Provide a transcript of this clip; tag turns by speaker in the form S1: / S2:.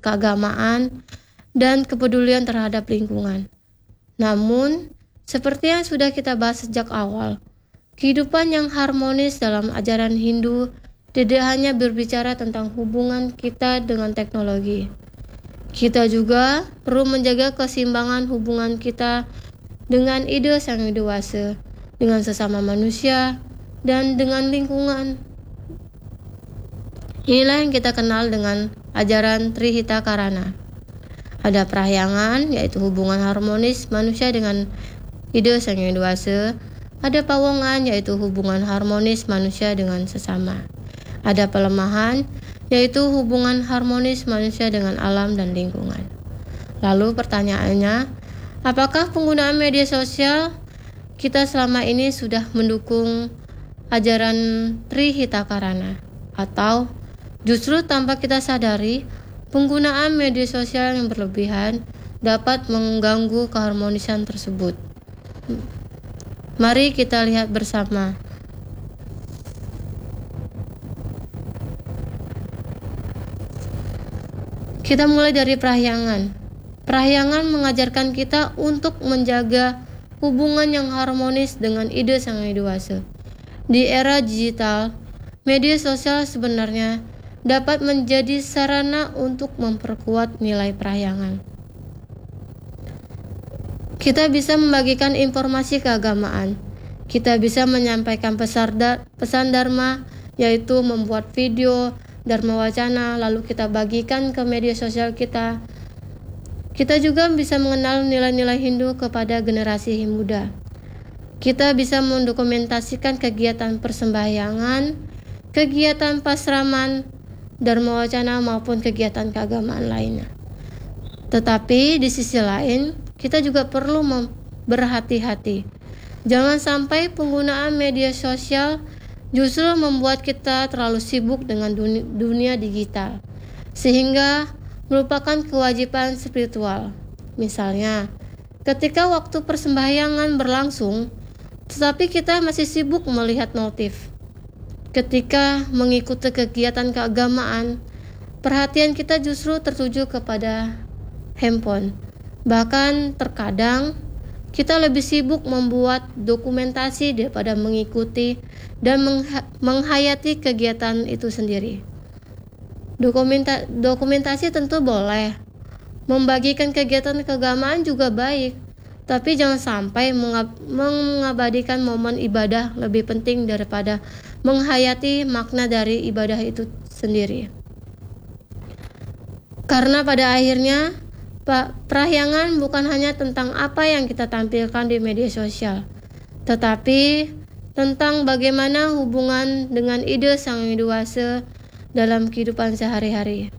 S1: keagamaan, dan kepedulian terhadap lingkungan. Namun, seperti yang sudah kita bahas sejak awal, kehidupan yang harmonis dalam ajaran Hindu tidak hanya berbicara tentang hubungan kita dengan teknologi. Kita juga perlu menjaga keseimbangan hubungan kita dengan ide Sang Hyang Widi, dengan sesama manusia, dan dengan lingkungan. Inilah yang kita kenal dengan ajaran Trihita Karana. Ada prahyangan, yaitu hubungan harmonis manusia dengan ide Sang Hyang Widi. Ada pawongan, yaitu hubungan harmonis manusia dengan sesama. Ada pelemahan, yaitu hubungan harmonis manusia dengan alam dan lingkungan. Lalu pertanyaannya, apakah penggunaan media sosial kita selama ini sudah mendukung ajaran Trihita Karana? Atau justru tanpa kita sadari, penggunaan media sosial yang berlebihan dapat mengganggu keharmonisan tersebut? Mari kita lihat bersama. Kita mulai dari prahyangan. Prahyangan mengajarkan kita untuk menjaga hubungan yang harmonis dengan ide Sang Hyang Widi. Di era digital, media sosial sebenarnya dapat menjadi sarana untuk memperkuat nilai prahyangan. Kita bisa membagikan informasi keagamaan. Kita bisa menyampaikan pesan dharma, yaitu membuat video Dharma Wacana, lalu kita bagikan ke media sosial kita. Kita juga bisa mengenal nilai-nilai Hindu kepada generasi muda. Kita bisa mendokumentasikan kegiatan persembahyangan, kegiatan pasraman, Dharma Wacana maupun kegiatan keagamaan lainnya. Tetapi di sisi lain, kita juga perlu berhati-hati. Jangan sampai penggunaan media sosial justru membuat kita terlalu sibuk dengan dunia digital, sehingga melupakan kewajiban spiritual. Misalnya, ketika waktu persembahyangan berlangsung, tetapi kita masih sibuk melihat notif. Ketika mengikuti kegiatan keagamaan, perhatian kita justru tertuju kepada handphone. Bahkan terkadang kita lebih sibuk membuat dokumentasi daripada mengikuti dan menghayati kegiatan itu sendiri. Dokumentasi tentu boleh, membagikan kegiatan keagamaan juga baik, tapi jangan sampai mengabadikan momen ibadah lebih penting daripada menghayati makna dari ibadah itu sendiri. Karena pada akhirnya, prahyangan bukan hanya tentang apa yang kita tampilkan di media sosial, tetapi tentang bagaimana hubungan dengan ide Sang Hyang Widi dalam kehidupan sehari-hari.